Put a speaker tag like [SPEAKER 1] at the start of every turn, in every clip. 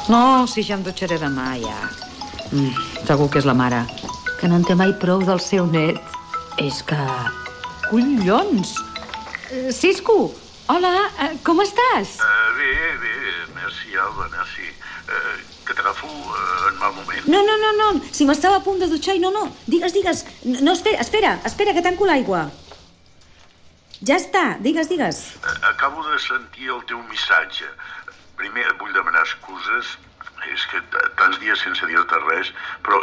[SPEAKER 1] No, si ja em dutxaré demà, ja. Segur que és la mare, que no en té mai prou del seu net. És que... Collons! Cisco, hola, com estàs?
[SPEAKER 2] Bé, merci, Alba, merci. Que t'agafo en mal moment.
[SPEAKER 1] No, si m'estava a punt de dutxar i no. Digues. No, espera, que tanco l'aigua. Ja està, digues.
[SPEAKER 2] Acabo de sentir el teu missatge. Primer et vull demanar excuses. És que tants dies sense dir-te res, però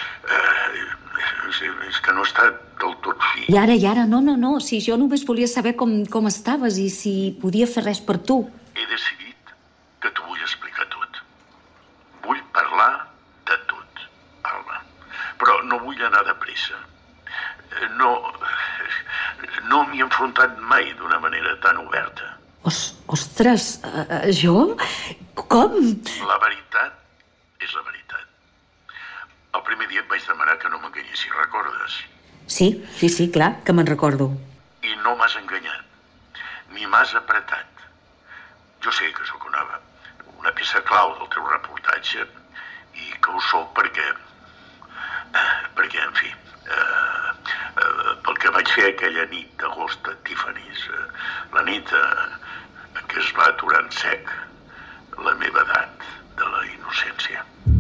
[SPEAKER 2] és que no està del tot fi.
[SPEAKER 1] I ara, no, si jo només volia saber com estaves i si podia fer res per tu.
[SPEAKER 2] He decidit que t'ho vull explicar tot. Vull parlar de tot, Alba. Però no vull anar de pressa. No m'hi he enfrontat mai d'una manera tan oberta.
[SPEAKER 1] Ostres, jo? Com?
[SPEAKER 2] La veritat és la veritat. El primer dia et vaig demanar que no m'enganyessis, recordes?
[SPEAKER 1] Sí, clar, que me'n recordo.
[SPEAKER 2] I no m'has enganyat, ni m'has apretat. Jo sé que sóc una peça clau del teu reportatge i que ho sóc perquè, en fi, pel que vaig fer aquella nit d'agost a Tiffany's, la nit en què es va aturar en sec la meva edat de la innocència.